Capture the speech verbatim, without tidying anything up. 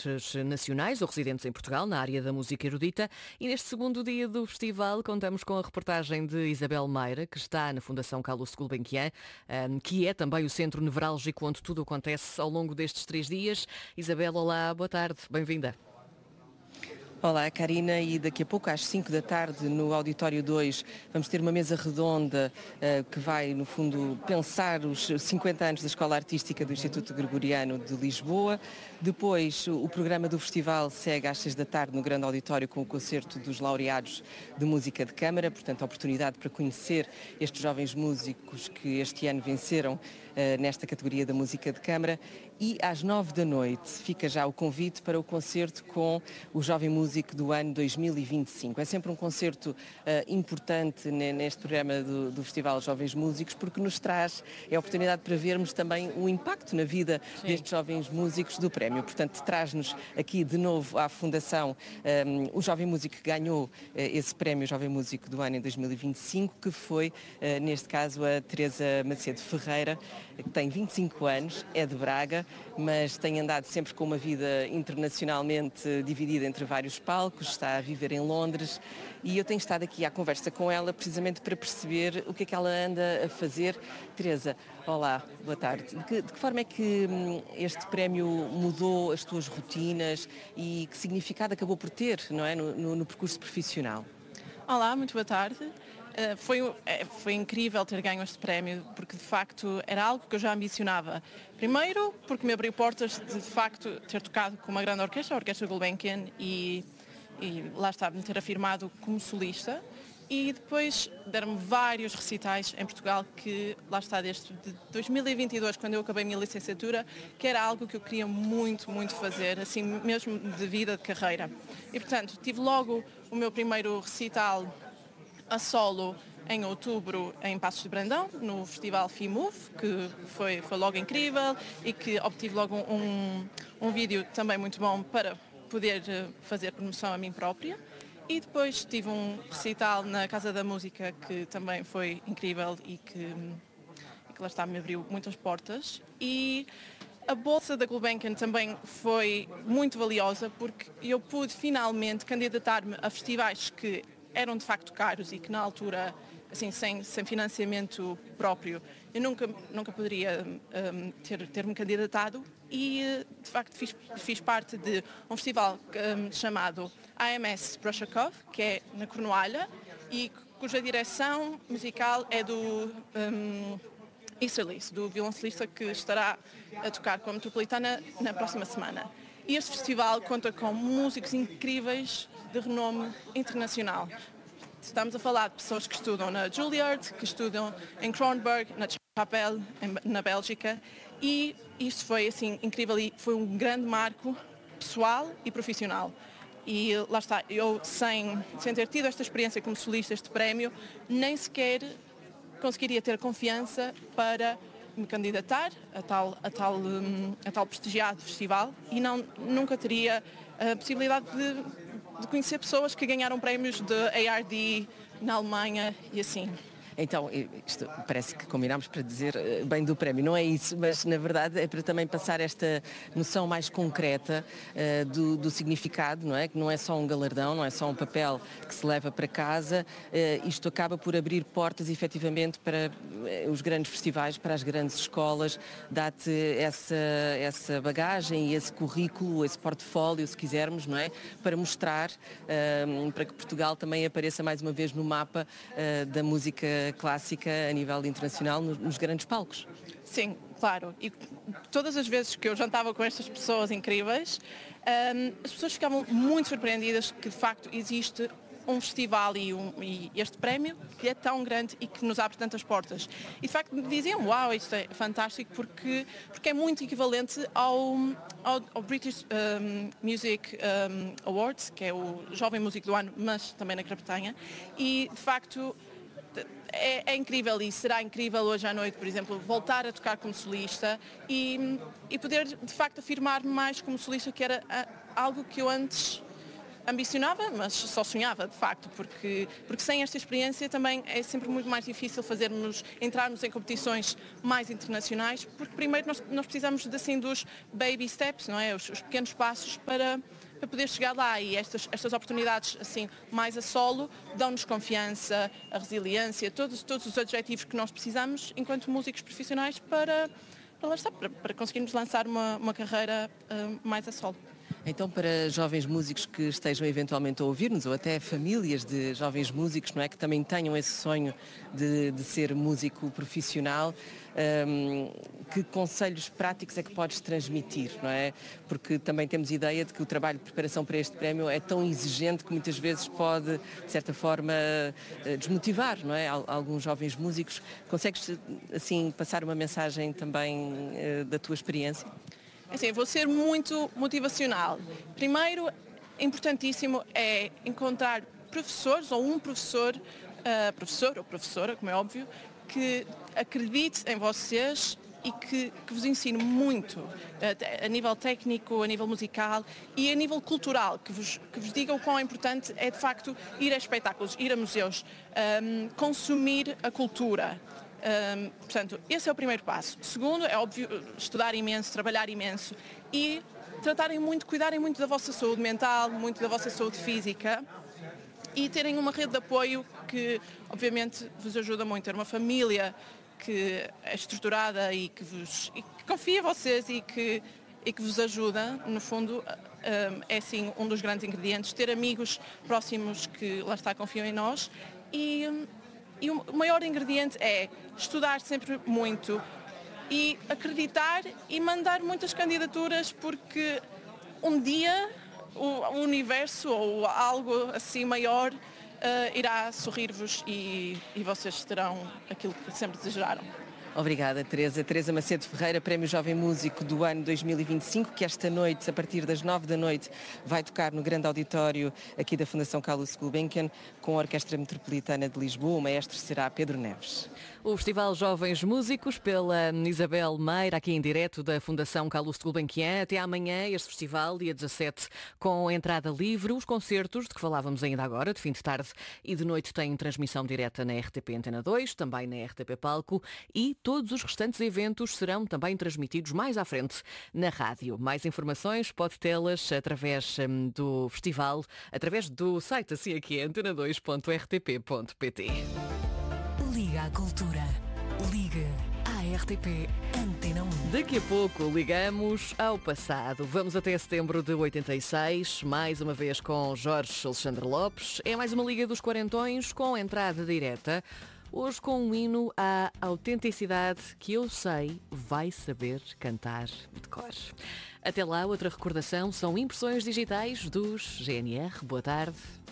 intérpretes nacionais ou residentes em Portugal na área da música erudita. E neste segundo dia do festival contamos com a reportagem de Isabel Meira, que está na Fundação Carlos Gulbenkian, que é também o centro nevrálgico onde tudo acontece ao longo destes três dias. Isabel, olá, boa tarde, bem-vinda. Olá, Karina, e daqui a pouco às cinco da tarde no Auditório dois vamos ter uma mesa redonda uh, que vai, no fundo, pensar os cinquenta anos da Escola Artística do Instituto Gregoriano de Lisboa. Depois o programa do festival segue às seis da tarde no Grande Auditório com o concerto dos laureados de música de câmara, portanto a oportunidade para conhecer estes jovens músicos que este ano venceram uh, nesta categoria da música de câmara. E às nove da noite fica já o convite para o concerto com o jovem músico do ano dois mil e vinte e cinco. É sempre um concerto uh, importante neste programa do, do Festival Jovens Músicos, porque nos traz a oportunidade para vermos também o impacto na vida Sim. destes jovens músicos do prémio. Portanto, traz-nos aqui de novo à Fundação um, o jovem músico que ganhou uh, esse prémio Jovem Músico do ano em dois mil e vinte e cinco, que foi, uh, neste caso, a Teresa Macedo Ferreira, que tem vinte e cinco anos, é de Braga, mas tem andado sempre com uma vida internacionalmente dividida entre vários palcos, está a viver em Londres e eu tenho estado aqui à conversa com ela precisamente para perceber o que é que ela anda a fazer. Teresa, olá, boa tarde. De que, de que forma é que hum, este prémio mudou as tuas rotinas e que significado acabou por ter, não é, no, no, no percurso profissional? Olá, muito boa tarde. Uh, foi, uh, foi incrível ter ganho este prémio, porque de facto era algo que eu já ambicionava. Primeiro, porque me abriu portas de, de facto ter tocado com uma grande orquestra, a Orquestra Gulbenkian, e, e lá está, me ter afirmado como solista. E depois deram-me vários recitais em Portugal que, lá está, desde de dois mil e vinte e dois, quando eu acabei a minha licenciatura, que era algo que eu queria muito, muito fazer, assim mesmo de vida, de carreira. E portanto, tive logo o meu primeiro recital a solo em outubro em Passos de Brandão, no Festival FIMUV, que foi, foi logo incrível e que obtive logo um, um vídeo também muito bom para poder fazer promoção a mim própria. E depois tive um recital na Casa da Música que também foi incrível e que, e que lá está, me abriu muitas portas. E a bolsa da Gulbenkian também foi muito valiosa porque eu pude finalmente candidatar-me a festivais que eram de facto caros e que na altura, assim, sem, sem financiamento próprio, eu nunca, nunca poderia um, ter, ter-me candidatado e de facto fiz, fiz parte de um festival um, chamado A M S Brashakov, que é na Cornualha e cuja direção musical é do um, Easterlis, do violoncelista que estará a tocar com a Metropolitana na próxima semana. E este festival conta com músicos incríveis de renome internacional. Estamos a falar de pessoas que estudam na Juilliard, que estudam em Kronberg, na Chapelle, na Bélgica, e isto foi assim incrível e foi um grande marco pessoal e profissional. E lá está, eu sem, sem ter tido esta experiência como solista, este prémio, nem sequer conseguiria ter confiança para me candidatar a tal, a tal, a tal prestigiado festival e não, nunca teria a possibilidade de, de conhecer pessoas que ganharam prémios de A R D na Alemanha e assim. Então, isto parece que combinámos para dizer bem do prémio, não é isso, mas na verdade é para também passar esta noção mais concreta uh, do, do significado, não é? Que não é só um galardão, não é só um papel que se leva para casa, uh, isto acaba por abrir portas efetivamente para uh, os grandes festivais, para as grandes escolas, dá-te essa, essa bagagem e esse currículo, esse portfólio, se quisermos, não é? Para mostrar, uh, para que Portugal também apareça mais uma vez no mapa uh, da música clássica a nível internacional nos, nos grandes palcos. Sim, claro. E todas as vezes que eu jantava com estas pessoas incríveis, um, as pessoas ficavam muito surpreendidas que de facto existe um festival e, um, e este prémio que é tão grande e que nos abre tantas portas. E de facto me diziam, uau, isto é fantástico porque, porque é muito equivalente ao, ao, ao British um, Music um, Awards, que é o Jovem Músico do Ano, mas também na Grã-Bretanha. E de facto É, é incrível e será incrível hoje à noite, por exemplo, voltar a tocar como solista e, e poder de facto afirmar-me mais como solista, que era a, algo que eu antes ambicionava, mas só sonhava, de facto, porque, porque sem esta experiência também é sempre muito mais difícil fazermos, entrarmos em competições mais internacionais, porque primeiro nós, nós precisamos assim dos baby steps, não é? Os, os pequenos passos para, para poder chegar lá, e estas, estas oportunidades assim mais a solo dão-nos confiança, a resiliência, todos, todos os adjetivos que nós precisamos enquanto músicos profissionais para, para, lá está, para, para conseguirmos lançar uma, uma carreira uh, mais a solo. Então, para jovens músicos que estejam eventualmente a ouvir-nos, ou até famílias de jovens músicos, não é, que também tenham esse sonho de, de ser músico profissional, hum, que conselhos práticos é que podes transmitir, não é? Porque também temos ideia de que o trabalho de preparação para este prémio é tão exigente que muitas vezes pode, de certa forma, desmotivar, não é? Alguns jovens músicos. Consegues, assim, passar uma mensagem também da tua experiência? Assim, eu vou ser muito motivacional. Primeiro, importantíssimo é encontrar professores ou um professor, uh, professor ou professora, como é óbvio, que acredite em vocês e que, que vos ensine muito uh, a nível técnico, a nível musical e a nível cultural, que vos, que vos diga o quão importante é de facto ir a espetáculos, ir a museus, um, consumir a cultura. Um, portanto, esse é o primeiro passo. Segundo, é óbvio, estudar imenso, trabalhar imenso e tratarem muito, cuidarem muito da vossa saúde mental, muito da vossa saúde física e terem uma rede de apoio que, obviamente, vos ajuda muito. Ter uma família que é estruturada e que, vos, e que confia em vocês e que, e que vos ajuda, no fundo, um, é sim um dos grandes ingredientes. Ter amigos próximos que, lá está, confiam em nós e... E o maior ingrediente é estudar sempre muito e acreditar e mandar muitas candidaturas, porque um dia o universo ou algo assim maior uh, irá sorrir-vos e, e vocês terão aquilo que sempre desejaram. Obrigada, Teresa. Teresa Macedo Ferreira, Prémio Jovem Músico do ano dois mil e vinte e cinco, que esta noite, a partir das nove da noite, vai tocar no grande auditório aqui da Fundação Carlos Gulbenkian, com a Orquestra Metropolitana de Lisboa. O maestro será Pedro Neves. O Festival Jovens Músicos, pela Isabel Meira, aqui em direto da Fundação Carlos Gulbenkian. Até amanhã, este festival, dia dezassete, com entrada livre. Os concertos, de que falávamos ainda agora, de fim de tarde e de noite, têm transmissão direta na R T P Antena dois, também na R T P Palco, e todos os restantes eventos serão também transmitidos mais à frente na rádio. Mais informações pode tê-las através hum, do festival, através do site, assim aqui, antena dois ponto r t p ponto p t. Liga à Cultura. Liga à R T P Antena um. Daqui a pouco ligamos ao passado. Vamos até setembro de oitenta e seis, mais uma vez com Jorge Alexandre Lopes. É mais uma Liga dos Quarentões com entrada direta. Hoje com um hino à autenticidade que eu sei vai saber cantar de cor. Até lá, outra recordação são impressões digitais dos G N R. Boa tarde.